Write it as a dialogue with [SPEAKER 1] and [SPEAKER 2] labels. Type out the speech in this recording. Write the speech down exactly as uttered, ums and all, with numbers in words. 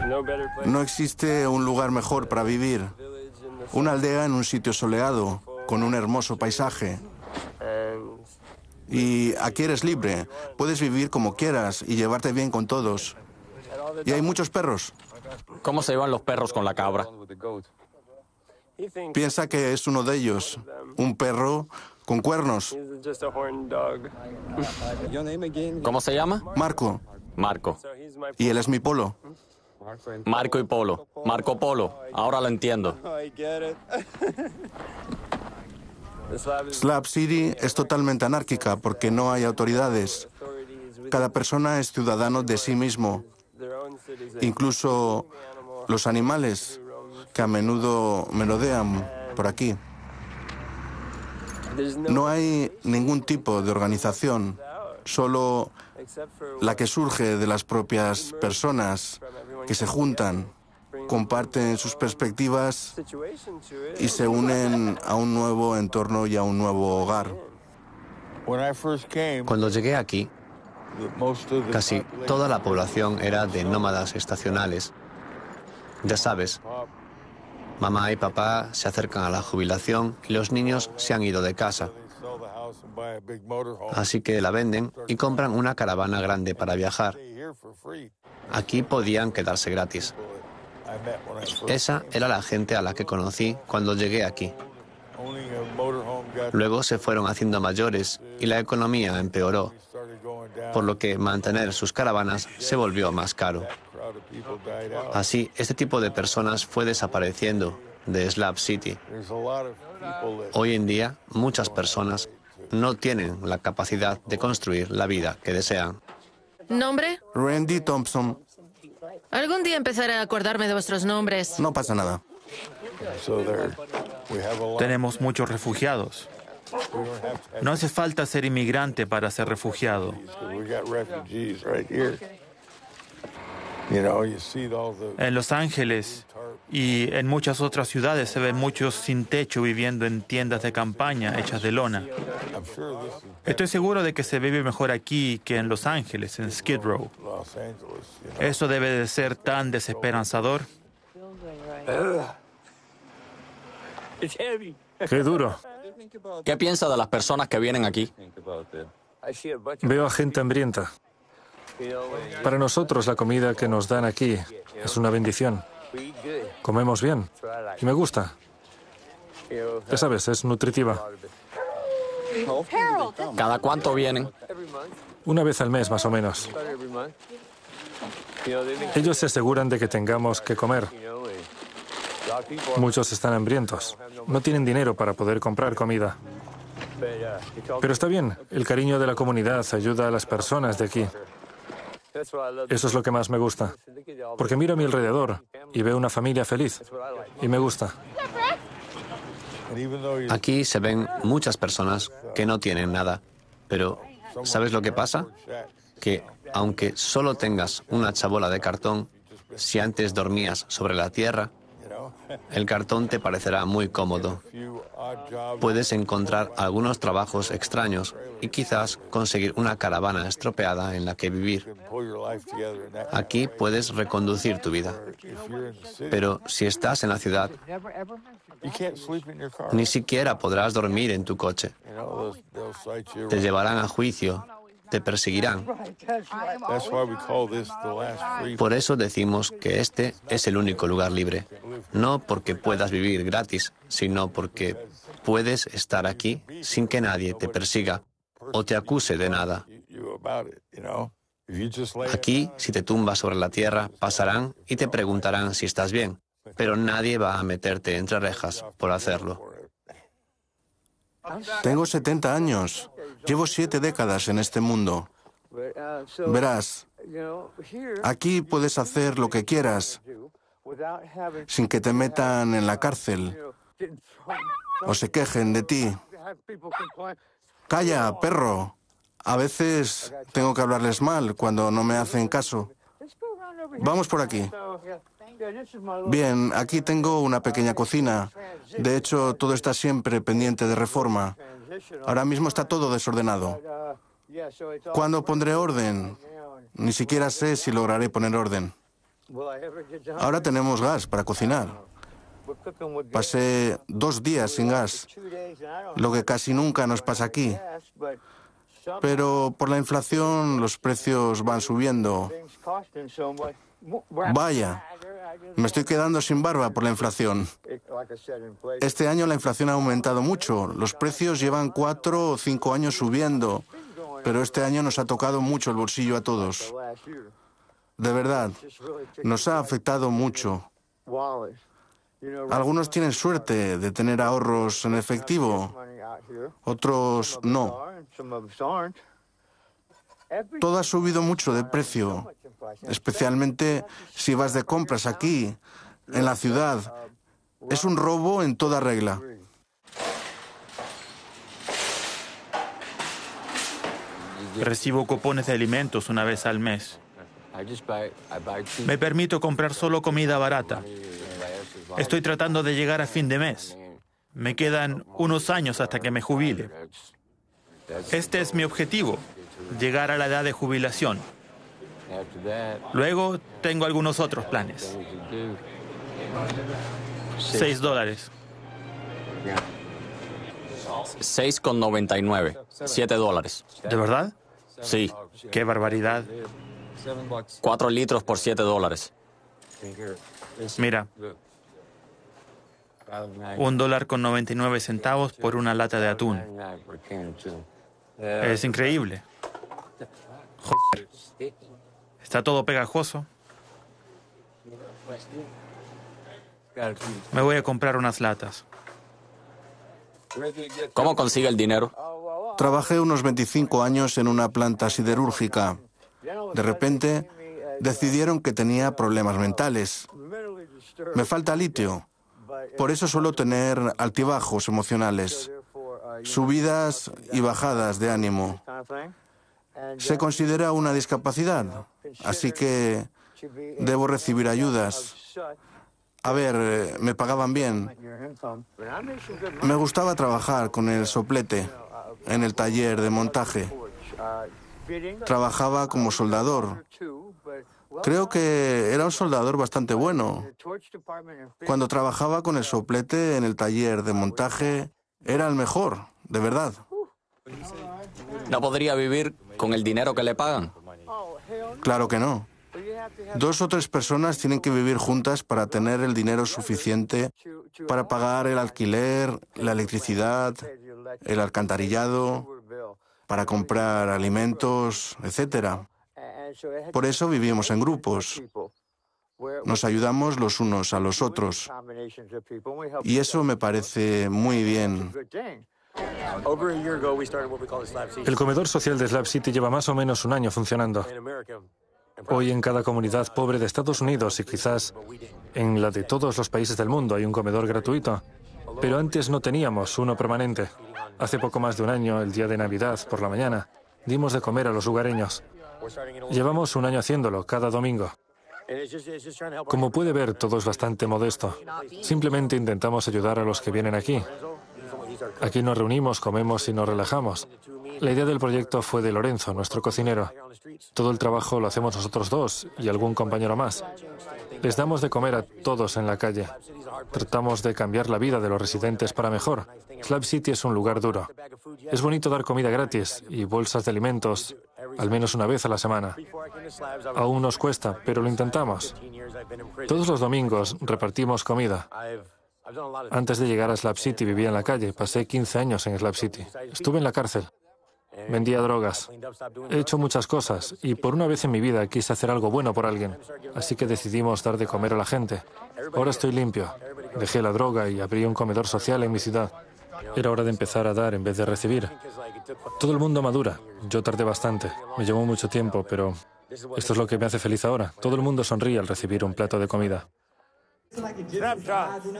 [SPEAKER 1] No existe un lugar mejor para vivir. Una aldea en un sitio soleado, con un hermoso paisaje. Y aquí eres libre. Puedes vivir como quieras y llevarte bien con todos. Y hay muchos perros.
[SPEAKER 2] ¿Cómo se llevan los perros con la cabra?
[SPEAKER 1] Piensa que es uno de ellos. Un perro con cuernos.
[SPEAKER 2] ¿Cómo se llama?
[SPEAKER 1] Marco.
[SPEAKER 2] Marco.
[SPEAKER 1] Y él es mi polo.
[SPEAKER 2] Marco y Polo. Marco Polo. Ahora lo entiendo.
[SPEAKER 1] Slab City es totalmente anárquica porque no hay autoridades. Cada persona es ciudadano de sí mismo. Incluso los animales, que a menudo merodean por aquí. No hay ningún tipo de organización, solo la que surge de las propias personas que se juntan, comparten sus perspectivas y se unen a un nuevo entorno y a un nuevo hogar.
[SPEAKER 3] Cuando llegué aquí, casi toda la población era de nómadas estacionales. Ya sabes, mamá y papá se acercan a la jubilación y los niños se han ido de casa. Así que la venden y compran una caravana grande para viajar. Aquí podían quedarse gratis. Esa era la gente a la que conocí cuando llegué aquí. Luego se fueron haciendo mayores y la economía empeoró, por lo que mantener sus caravanas se volvió más caro. Así, este tipo de personas fue desapareciendo de Slab City. Hoy en día, muchas personas no tienen la capacidad de construir la vida que desean.
[SPEAKER 4] ¿Nombre?
[SPEAKER 1] Randy Thompson.
[SPEAKER 4] Algún día empezaré a acordarme de vuestros nombres.
[SPEAKER 1] No pasa nada.
[SPEAKER 5] Tenemos muchos refugiados. No hace falta ser inmigrante para ser refugiado. En Los Ángeles y en muchas otras ciudades se ven muchos sin techo viviendo en tiendas de campaña hechas de lona. Estoy seguro de que se vive mejor aquí que en Los Ángeles, en Skid Row. Eso debe de ser tan desesperanzador.
[SPEAKER 6] Qué duro.
[SPEAKER 2] ¿Qué piensa de las personas que vienen aquí?
[SPEAKER 6] Veo a gente hambrienta. Para nosotros la comida que nos dan aquí es una bendición. Comemos bien y me gusta. Ya sabes, es nutritiva.
[SPEAKER 2] ¿Cada cuánto vienen?
[SPEAKER 6] Una vez al mes más o menos. Ellos se aseguran de que tengamos que comer. Muchos están hambrientos. No tienen dinero para poder comprar comida. Pero está bien, el cariño de la comunidad ayuda a las personas de aquí. Eso es lo que más me gusta. Porque miro a mi alrededor y veo una familia feliz. Y me gusta.
[SPEAKER 3] Aquí se ven muchas personas que no tienen nada. Pero, ¿sabes lo que pasa? Que aunque solo tengas una chabola de cartón, si antes dormías sobre la tierra, el cartón te parecerá muy cómodo. Puedes encontrar algunos trabajos extraños y quizás conseguir una caravana estropeada en la que vivir. Aquí puedes reconducir tu vida. Pero si estás en la ciudad, ni siquiera podrás dormir en tu coche. Te llevarán a juicio. Te perseguirán. Por eso decimos que este es el único lugar libre. No porque puedas vivir gratis, sino porque puedes estar aquí sin que nadie te persiga o te acuse de nada. Aquí, si te tumbas sobre la tierra, pasarán y te preguntarán si estás bien, pero nadie va a meterte entre rejas por hacerlo.
[SPEAKER 1] Tengo setenta años. Llevo siete décadas en este mundo. Verás, aquí puedes hacer lo que quieras sin que te metan en la cárcel o se quejen de ti. Calla, perro. A veces tengo que hablarles mal cuando no me hacen caso. Vamos por aquí. Bien, aquí tengo una pequeña cocina. De hecho, todo está siempre pendiente de reforma. Ahora mismo está todo desordenado. ¿Cuándo pondré orden? Ni siquiera sé si lograré poner orden. Ahora tenemos gas para cocinar. Pasé dos días sin gas, lo que casi nunca nos pasa aquí. Pero por la inflación los precios van subiendo. Vaya, me estoy quedando sin barba por la inflación. Este año la inflación ha aumentado mucho. Los precios llevan cuatro o cinco años subiendo, pero este año nos ha tocado mucho el bolsillo a todos. De verdad, nos ha afectado mucho. Algunos tienen suerte de tener ahorros en efectivo, otros no. Todo ha subido mucho de precio, especialmente si vas de compras aquí, en la ciudad. Es un robo en toda regla.
[SPEAKER 5] Recibo cupones de alimentos una vez al mes. Me permito comprar solo comida barata. Estoy tratando de llegar a fin de mes. Me quedan unos años hasta que me jubile. Este es mi objetivo, llegar a la edad de jubilación. Luego tengo algunos otros planes. Seis dólares.
[SPEAKER 2] seis con noventa y nueve. Siete dólares.
[SPEAKER 5] ¿De verdad?
[SPEAKER 2] Sí.
[SPEAKER 5] ¡Qué barbaridad!
[SPEAKER 2] Cuatro litros por siete dólares.
[SPEAKER 5] Mira. Un dólar con noventa y nueve centavos por una lata de atún. Es increíble. Joder. Está todo pegajoso. Me voy a comprar unas latas.
[SPEAKER 2] ¿Cómo consigue el dinero?
[SPEAKER 1] Trabajé unos veinticinco años en una planta siderúrgica. De repente, decidieron que tenía problemas mentales. Me falta litio. Por eso suelo tener altibajos emocionales, subidas y bajadas de ánimo. Se considera una discapacidad, así que debo recibir ayudas. A ver, me pagaban bien. Me gustaba trabajar con el soplete en el taller de montaje. Trabajaba como soldador. Creo que era un soldador bastante bueno. Cuando trabajaba con el soplete en el taller de montaje, era el mejor, de verdad.
[SPEAKER 2] ¿No podría vivir con el dinero que le pagan?
[SPEAKER 1] Claro que no. Dos o tres personas tienen que vivir juntas para tener el dinero suficiente para pagar el alquiler, la electricidad, el alcantarillado, para comprar alimentos, etcétera. Por eso vivimos en grupos. Nos ayudamos los unos a los otros. Y eso me parece muy bien.
[SPEAKER 6] El comedor social de Slab City lleva más o menos un año funcionando. Hoy en cada comunidad pobre de Estados Unidos y quizás en la de todos los países del mundo hay un comedor gratuito. Pero antes no teníamos uno permanente. Hace poco más de un año, el día de Navidad, por la mañana, dimos de comer a los lugareños. Llevamos un año haciéndolo, cada domingo. Como puede ver, todo es bastante modesto. Simplemente intentamos ayudar a los que vienen aquí. Aquí nos reunimos, comemos y nos relajamos. La idea del proyecto fue de Lorenzo, nuestro cocinero. Todo el trabajo lo hacemos nosotros dos y algún compañero más. Les damos de comer a todos en la calle. Tratamos de cambiar la vida de los residentes para mejor. Slab City es un lugar duro. Es bonito dar comida gratis y bolsas de alimentos al menos una vez a la semana. Aún nos cuesta, pero lo intentamos. Todos los domingos repartimos comida. Antes de llegar a Slab City vivía en la calle. Pasé quince años en Slab City. Estuve en la cárcel. Vendía drogas. He hecho muchas cosas y por una vez en mi vida quise hacer algo bueno por alguien. Así que decidimos dar de comer a la gente. Ahora estoy limpio. Dejé la droga y abrí un comedor social en mi ciudad. Era hora de empezar a dar en vez de recibir. Todo el mundo madura. Yo tardé bastante. Me llevó mucho tiempo, pero esto es lo que me hace feliz ahora. Todo el mundo sonríe al recibir un plato de comida.